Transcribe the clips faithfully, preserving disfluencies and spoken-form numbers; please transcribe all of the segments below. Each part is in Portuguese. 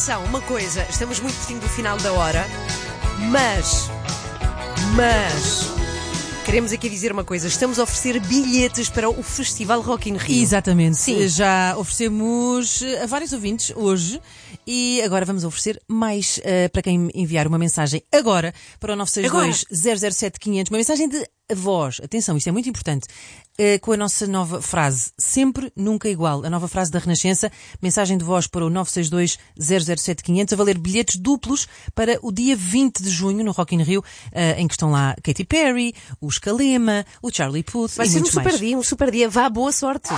atenção, uma coisa, estamos muito pertinho do final da hora, mas, mas, queremos aqui dizer uma coisa, estamos a oferecer bilhetes para o Festival Rock in Rio. Exatamente, sim. Já oferecemos a vários ouvintes hoje e agora vamos oferecer mais uh, para quem enviar uma mensagem agora para o nove seis dois, zero zero sete, quinhentos, uma mensagem de voz, atenção, isto é muito importante, uh, com a nossa nova frase, sempre, nunca igual, a nova frase da Renascença, mensagem de voz para o nove seis dois, zero zero sete, quinhentos, a valer bilhetes duplos para o dia vinte de junho no Rock in Rio, uh, em que estão lá Katy Perry, o Escalema, o Charlie Puth Vai e ser um muitos super mais. dia, um super dia, vá, boa sorte.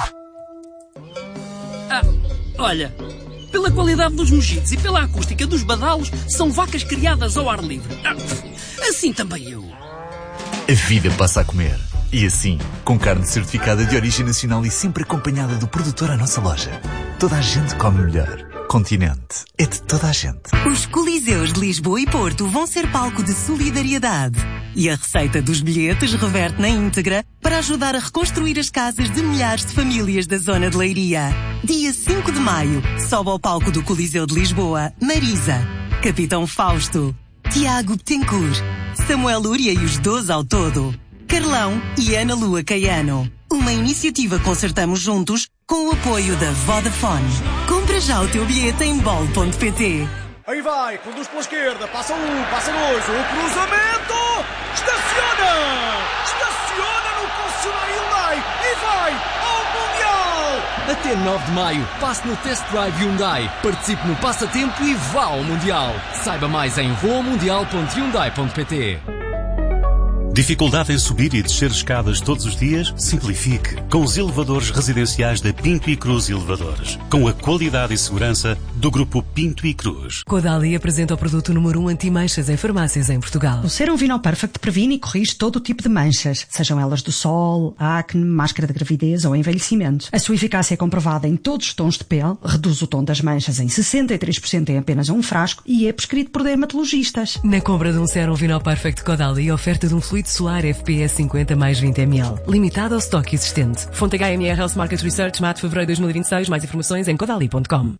Ah, olha, pela qualidade dos mojitos e pela acústica dos badalos, são vacas criadas ao ar livre. Ah, assim também eu. A vida passa a comer. E assim, com carne certificada de origem nacional e sempre acompanhada do produtor à nossa loja. Toda a gente come melhor. Continente é de toda a gente. Os Coliseus de Lisboa e Porto vão ser palco de solidariedade. E a receita dos bilhetes reverte na íntegra para ajudar a reconstruir as casas de milhares de famílias da zona de Leiria. Dia cinco de maio, sobe ao palco do Coliseu de Lisboa, Marisa, Capitão Fausto, Tiago Betancourt, Samuel Lúria e os doze ao todo, Carlão e Ana Lua Caiano. Uma iniciativa Concertamos Juntos com o apoio da Vodafone. Compra já o teu bilhete em bol ponto pt. Aí vai, conduz pela esquerda, passa um, passa dois, o cruzamento, estaciona! Estaciona no concessionário Hyundai e vai ao Mundial! Até nove de maio, passe no Test Drive Hyundai, participe no passatempo e vá ao Mundial. Saiba mais em voa mundial ponto hyundai ponto pt. Dificuldade em subir e descer escadas todos os dias? Simplifique com os elevadores residenciais da Pinto e Cruz Elevadores, com a qualidade e segurança do grupo Pinto e Cruz. Caudalie apresenta o produto número um anti-manchas em farmácias em Portugal. O Serum Vinyl Perfect previne e corrige todo o tipo de manchas, sejam elas do sol, acne, máscara de gravidez ou envelhecimento. A sua eficácia é comprovada em todos os tons de pele, reduz o tom das manchas em sessenta e três por cento em apenas um frasco e é prescrito por dermatologistas. Na compra de um Serum Vinyl Perfect Caudalie, oferta de um fluido solar F P S cinquenta mais vinte mililitros. Limitado ao estoque existente. Fonte H M R Health Market Research, maio de fevereiro de dois mil e vinte e seis. Mais informações em caudalie ponto com.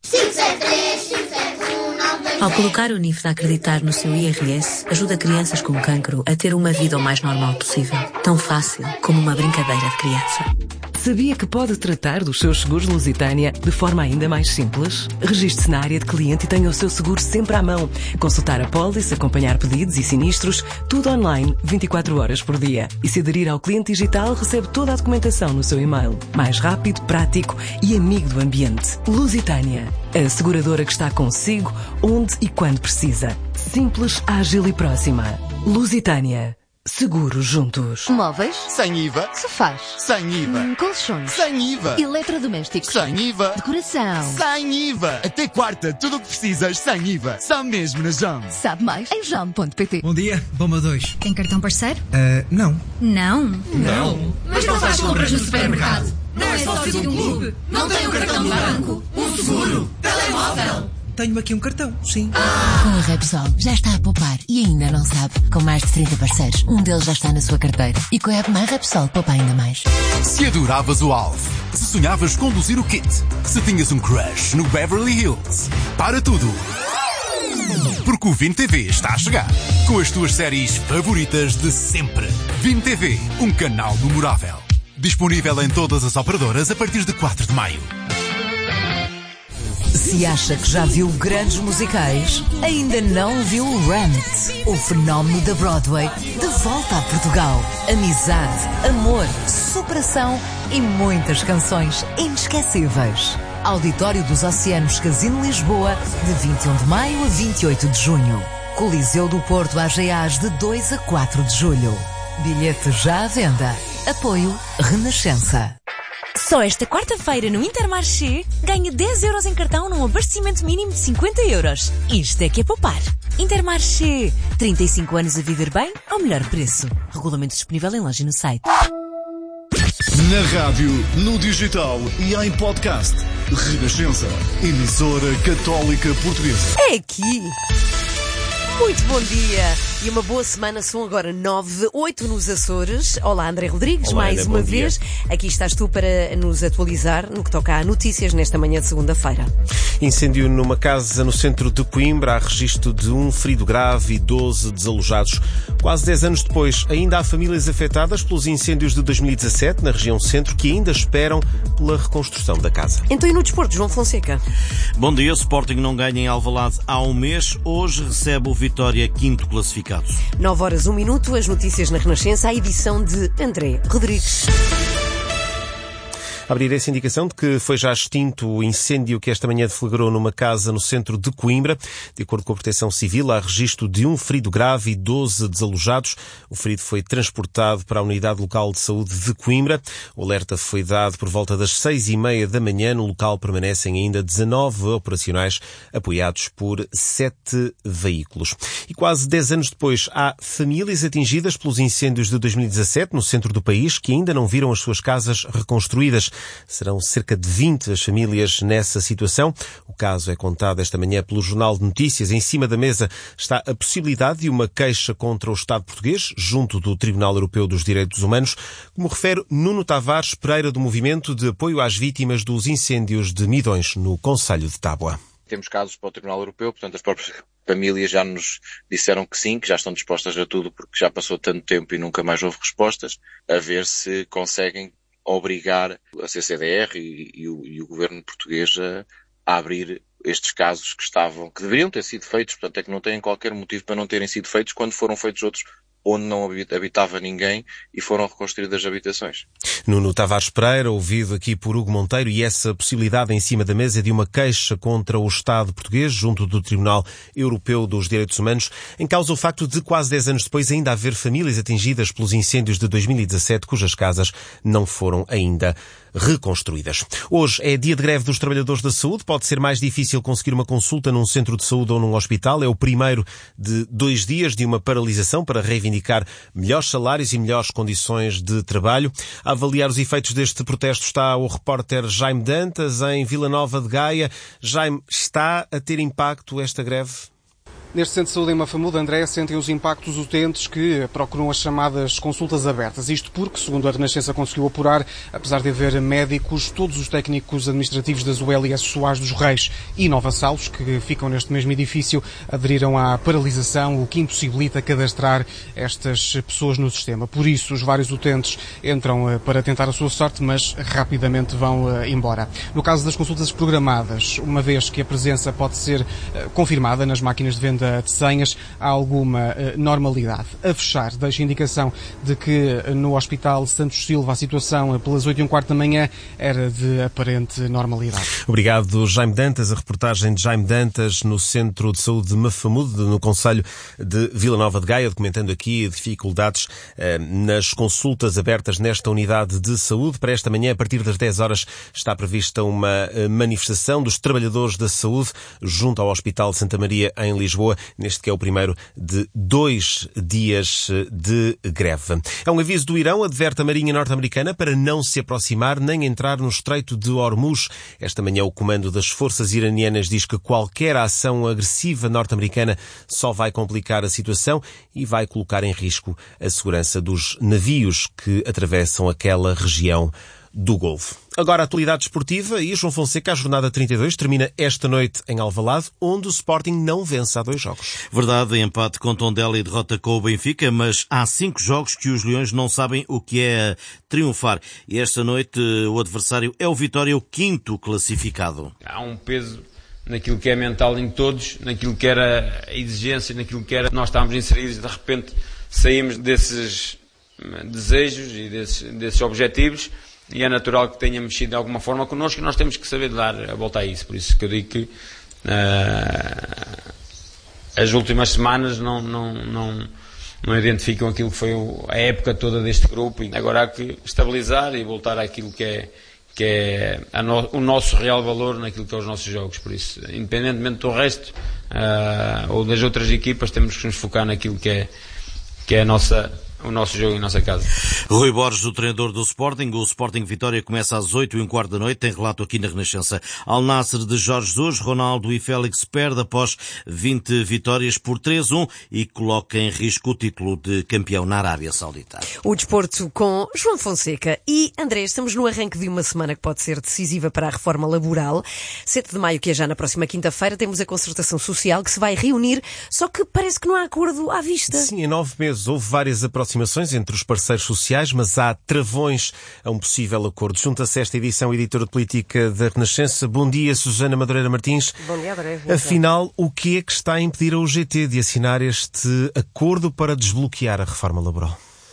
Ao colocar o N I F de acreditar no seu I R S, ajuda crianças com cancro a ter uma vida o mais normal possível. Tão fácil como uma brincadeira de criança. Sabia que pode tratar dos seus seguros Lusitânia de forma ainda mais simples? Registre-se na área de cliente e tenha o seu seguro sempre à mão. Consultar a pólice, acompanhar pedidos e sinistros, tudo online, vinte e quatro horas por dia. E se aderir ao cliente digital, recebe toda a documentação no seu e-mail. Mais rápido, prático e amigo do ambiente. Lusitânia, a seguradora que está consigo, onde e quando precisa. Simples, ágil e próxima. Lusitânia. Seguros juntos. Móveis? Sem I V A. Sofás? Sem I V A. Hum, colchões? Sem I V A. Eletrodomésticos? Sem I V A. Decoração? Sem I V A. Até quarta, tudo o que precisas sem I V A. Só mesmo na Jam. Sabe mais em jam ponto pt. Bom dia, Bomba dois. Tem cartão parceiro? Uh, não. Não? Não. Mas não faz compras no supermercado? Não é sócio de um clube? Não tem um cartão de banco? Um seguro? Telemóvel? Tenho aqui um cartão, sim. Ah. Com a Repsol já está a poupar e ainda não sabe. Com mais de trinta parceiros, um deles já está na sua carteira. E com a app My Repsol, poupa ainda mais. Se adoravas o Alf, se sonhavas conduzir o Kit, se tinhas um crush no Beverly Hills, para tudo. Porque o Vim T V está a chegar, com as tuas séries favoritas de sempre. Vim T V, um canal memorável. Disponível em todas as operadoras a partir de quatro de maio. Se acha que já viu grandes musicais, ainda não viu o Rant, o fenómeno da Broadway, de volta a Portugal. Amizade, amor, superação e muitas canções inesquecíveis. Auditório dos Oceanos Casino Lisboa, de vinte e um de maio a vinte e oito de junho. Coliseu do Porto A G As, de dois a quatro de julho. Bilhete já à venda. Apoio Renascença. Só esta quarta-feira no Intermarché ganha dez euros em cartão num abastecimento mínimo de cinquenta euros. Isto é que é poupar. Intermarché. trinta e cinco anos a viver bem ao melhor preço. Regulamento disponível em loja e no site. Na rádio, no digital e em podcast. Renascença. Emissora católica portuguesa. É aqui. Muito bom dia. E uma boa semana, são agora nove, oito nos Açores. Olá, André Rodrigues, Olá, mais Ana, uma bom vez. dia. Aqui estás tu para nos atualizar no que toca a notícias nesta manhã de segunda-feira. Incêndio numa casa no centro de Coimbra, há registro de um ferido grave e doze desalojados. Quase dez anos depois, ainda há famílias afetadas pelos incêndios de dois mil e dezassete na região centro que ainda esperam pela reconstrução da casa. Então e no desporto, João Fonseca? Bom dia, Sporting não ganha em Alvalade há um mês, hoje recebe o Vitória, quinto classificado. nove horas, um minuto, as notícias na Renascença, a edição de André Rodrigues. Abrir essa indicação de que foi já extinto o incêndio que esta manhã deflagrou numa casa no centro de Coimbra. De acordo com a Proteção Civil, há registro de um ferido grave e doze desalojados. O ferido foi transportado para a Unidade Local de Saúde de Coimbra. O alerta foi dado por volta das seis e meia da manhã. No local permanecem ainda dezanove operacionais, apoiados por sete veículos. E quase dez anos depois, há famílias atingidas pelos incêndios de dois mil e dezassete no centro do país que ainda não viram as suas casas reconstruídas. Serão cerca de vinte as famílias nessa situação. O caso é contado esta manhã pelo Jornal de Notícias. Em cima da mesa está a possibilidade de uma queixa contra o Estado português, junto do Tribunal Europeu dos Direitos Humanos, como refere Nuno Tavares Pereira, do Movimento de Apoio às Vítimas dos Incêndios de Midões, no Concelho de Tábua. Temos casos para o Tribunal Europeu, portanto as próprias famílias já nos disseram que sim, que já estão dispostas a tudo porque já passou tanto tempo e nunca mais houve respostas, a ver se conseguem obrigar a C C D R e, e, o, e o governo português a, a abrir estes casos que estavam, que deveriam ter sido feitos, portanto é que não têm qualquer motivo para não terem sido feitos quando foram feitos outros onde não habitava ninguém e foram reconstruídas habitações. Nuno Tavares Pereira, ouvido aqui por Hugo Monteiro, e essa possibilidade em cima da mesa de uma queixa contra o Estado português junto do Tribunal Europeu dos Direitos Humanos, em causa o facto de quase dez anos depois ainda haver famílias atingidas pelos incêndios de dois mil e dezassete cujas casas não foram ainda reconstruídas. Hoje é dia de greve dos trabalhadores da saúde. Pode ser mais difícil conseguir uma consulta num centro de saúde ou num hospital. É o primeiro de dois dias de uma paralisação para reivindicar melhores salários e melhores condições de trabalho. A avaliar os efeitos deste protesto está o repórter Jaime Dantas, em Vila Nova de Gaia. Jaime, está a ter impacto esta greve? Neste centro de saúde em Mafamude, André, sentem os impactos utentes que procuram as chamadas consultas abertas. Isto porque, segundo a Renascença conseguiu apurar, apesar de haver médicos, todos os técnicos administrativos das U L S Soares dos Reis e Nova Salos, que ficam neste mesmo edifício, aderiram à paralisação, o que impossibilita cadastrar estas pessoas no sistema. Por isso, os vários utentes entram para tentar a sua sorte, mas rapidamente vão embora. No caso das consultas programadas, uma vez que a presença pode ser confirmada nas máquinas de venda de senhas, há alguma uh, normalidade. A fechar, deixa indicação de que uh, no Hospital Santos Silva a situação uh, pelas oito e um quarto da manhã era de aparente normalidade. Obrigado, Jaime Dantas. A reportagem de Jaime Dantas no Centro de Saúde de Mafamude, no Concelho de Vila Nova de Gaia, documentando aqui dificuldades uh, nas consultas abertas nesta unidade de saúde. Para esta manhã, a partir das dez horas, está prevista uma uh, manifestação dos trabalhadores da saúde junto ao Hospital Santa Maria em Lisboa, neste que é o primeiro de dois dias de greve. É um aviso do Irão, adverte a Marinha norte-americana para não se aproximar nem entrar no Estreito de Hormuz. Esta manhã o comando das forças iranianas diz que qualquer ação agressiva norte-americana só vai complicar a situação e vai colocar em risco a segurança dos navios que atravessam aquela região do Golfo. Agora a atualidade esportiva e João Fonseca, a jornada trinta e dois termina esta noite em Alvalade, onde o Sporting não vence há dois jogos. Verdade, empate com Tondela e derrota com o Benfica, mas há cinco jogos que os Leões não sabem o que é triunfar. E esta noite o adversário é o Vitória, o quinto classificado. Há um peso naquilo que é mental em todos, naquilo que era a exigência, naquilo que era nós estávamos inseridos e de repente saímos desses desejos e desses, desses objetivos. E é natural que tenha mexido de alguma forma connosco e nós temos que saber dar a volta a isso. Por isso que eu digo que uh, as últimas semanas não, não, não, não identificam aquilo que foi a época toda deste grupo. E agora há que estabilizar e voltar àquilo que é, que é a no, o nosso real valor naquilo que é os nossos jogos. Por isso, independentemente do resto uh, ou das outras equipas, temos que nos focar naquilo que é, que é a nossa o nosso jogo em nossa casa. Rui Borges, o treinador do Sporting. O Sporting Vitória começa às oito e um quarto da noite. Tem relato aqui na Renascença. Al Nassr de Jorge Jesus, Ronaldo e Félix perde após vinte vitórias por três a um e coloca em risco o título de campeão na Arábia Saudita. O desporto com João Fonseca. E, André, estamos no arranque de uma semana que pode ser decisiva para a reforma laboral. sete de maio, que é já na próxima quinta-feira, temos a concertação social que se vai reunir, só que parece que não há acordo à vista. Sim, em nove meses houve várias aproximações entre os parceiros sociais, mas há travões a um possível acordo. Junta-se esta edição editora de política da Renascença. Bom dia, Susana Madureira Martins. Bom dia, André. Afinal, o que é que está a impedir a U G T de assinar este acordo para desbloquear a reforma laboral?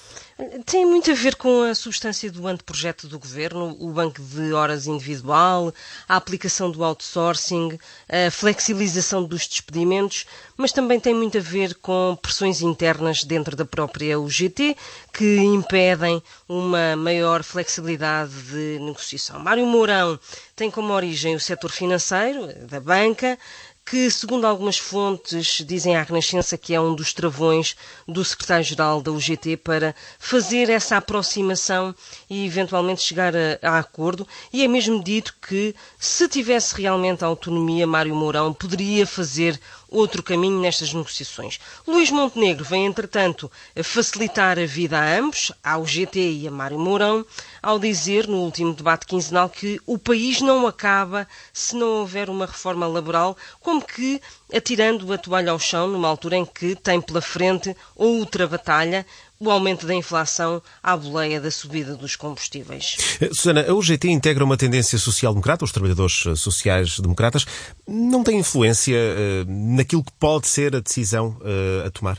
Tem muito a ver com a substância do anteprojeto do Governo, o banco de horas individual, a aplicação do outsourcing, a flexibilização dos despedimentos, mas também tem muito a ver com pressões internas dentro da própria U G T que impedem uma maior flexibilidade de negociação. Mário Mourão tem como origem o setor financeiro, da banca, que, segundo algumas fontes, dizem à Renascença que é um dos travões do secretário-geral da U G T para fazer essa aproximação e eventualmente chegar a, a acordo. E é mesmo dito que, se tivesse realmente autonomia, Mário Mourão poderia fazer outro caminho nestas negociações. Luís Montenegro vem, entretanto, a facilitar a vida a ambos, à U G T e a Mário Mourão, ao dizer, no último debate quinzenal, que o país não acaba se não houver uma reforma laboral, como que atirando a toalha ao chão, numa altura em que tem pela frente outra batalha, o aumento da inflação à boleia da subida dos combustíveis. Susana, a U G T integra uma tendência social-democrata, os trabalhadores sociais-democratas. Não tem influência uh, naquilo que pode ser a decisão uh, a tomar?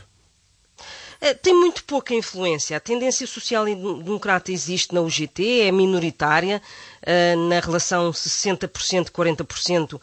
Tem muito pouca influência. A tendência social e democrata existe na U G T, é minoritária. Na relação sessenta por cento, quarenta por cento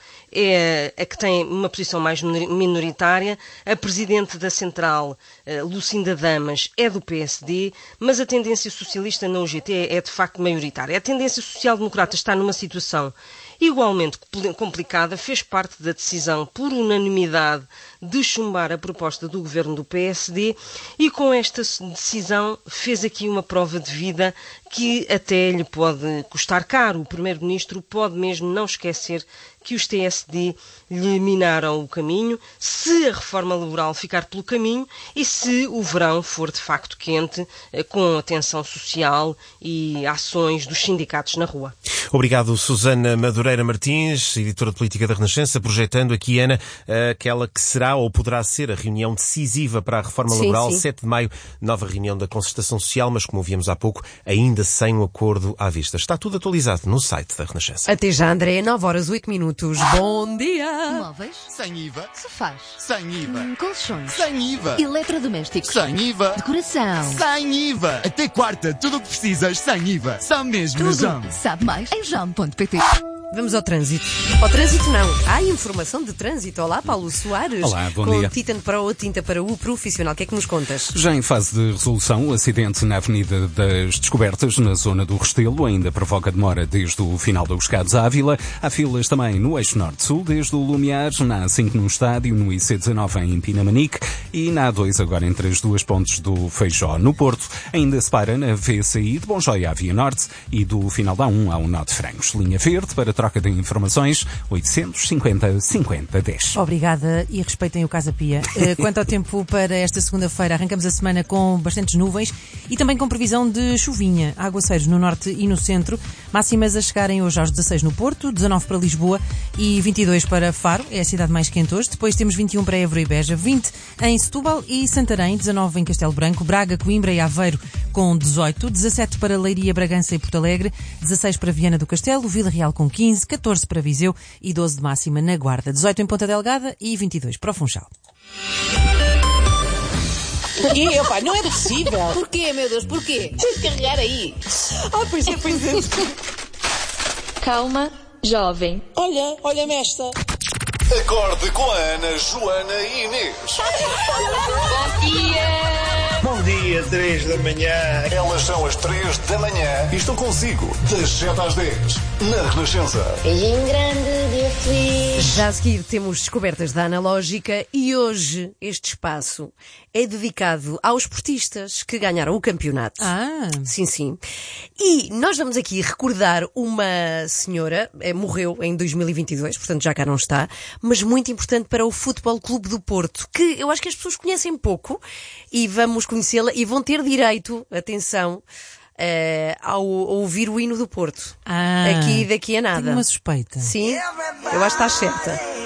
é a que tem uma posição mais minoritária. A presidente da Central, Lucinda Damas, é do P S D, mas a tendência socialista na U G T é de facto maioritária. A tendência social-democrata está numa situação igualmente complicada, fez parte da decisão por unanimidade de chumbar a proposta do governo do P S D e com esta decisão fez aqui uma prova de vida que até lhe pode custar caro. O primeiro-ministro pode mesmo não esquecer que os T S D lhe minaram o caminho, se a reforma laboral ficar pelo caminho e se o verão for de facto quente, com a tensão social e ações dos sindicatos na rua. Obrigado, Susana Madureira Martins, editora de política da Renascença, projetando aqui, Ana, aquela que será ou poderá ser a reunião decisiva para a reforma laboral, sim, sim. sete de maio, nova reunião da concertação social, mas como ouvimos há pouco, ainda sem um acordo à vista. Está tudo atualizado no site da Renascença. Até já, André, nove horas oito minutos. Bom dia! Móveis? Sem I V A. Sofás? Sem I V A. Hum, colchões? Sem I V A. Eletrodomésticos? Sem I V A. Decoração? Sem I V A. Até quarta, tudo o que precisas sem I V A. Só mesmo tudo. na Jam. Sabe mais em jam ponto pt. Vamos ao trânsito. Ao trânsito não. Há informação de trânsito. Olá, Paulo Soares. Olá, bom com dia. Com Titan Pro, tinta para o profissional. O que é que nos contas? Já em fase de resolução, o acidente na Avenida das Descobertas, na zona do Restelo, ainda provoca demora desde o final dos Buscados à Ávila. Há filas também no eixo norte-sul, desde o Lumiar, na A cinco no Estádio, no I C dezanove em Pinamanique e na A dois agora entre as duas pontes do Feijó. No Porto, ainda se para na V C I de Bonjóia à Via Norte e do final da A um ao Nó de Frangos. Linha verde para troca de informações oitocentos e cinquenta, cinquenta, dez. Obrigada e respeitem o Casa Pia. Uh, quanto ao tempo para esta segunda-feira, arrancamos a semana com bastantes nuvens e também com previsão de chuvinha, aguaceiros no norte e no centro, máximas a chegarem hoje aos dezasseis no Porto, dezanove para Lisboa e vinte e dois para Faro, é a cidade mais quente hoje. Depois temos vinte e um para Évora e Beja, vinte em Setúbal e Santarém, dezanove em Castelo Branco, Braga, Coimbra e Aveiro com dezoito, dezassete para Leiria, Bragança e Porto Alegre, dezasseis para Viana do Castelo, Vila Real com quinze, catorze para Viseu e doze de máxima na Guarda, dezoito em Ponta Delgada e vinte e dois para o Funchal. E, opa, não é possível. Porquê, meu Deus, porquê? Tens de carregar aí. Ah, pois é, pois é. Calma, jovem. Olha, olha-me esta. Acorde com a Ana, Joana e Inês. Bom dia. Bom dia, três da manhã. Elas são as três da manhã e estão consigo das sete às dez na Renascença. Beijinho grande, dia feliz. Já a seguir temos descobertas da Analógica e hoje este espaço é dedicado aos esportistas que ganharam o campeonato. Ah! Sim, sim. E nós vamos aqui recordar uma senhora, é, morreu em dois mil e vinte e dois, portanto já cá não está, mas muito importante para o Futebol Clube do Porto, que eu acho que as pessoas conhecem pouco e vamos conhecê-la e vão ter direito, atenção, Uh, ao, ao ouvir o hino do Porto. Ah, aqui daqui a nada. Tenho uma suspeita. Sim, eu acho que está certa.